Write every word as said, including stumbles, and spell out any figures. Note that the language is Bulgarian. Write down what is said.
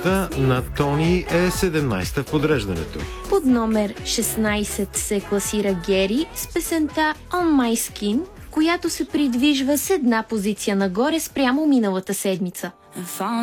позицията на Тони е седемнайсета в подреждането. Под номер шестнайсет се класира Гери с песента On My Skin, която се придвижва с една позиция нагоре спрямо миналата седмица.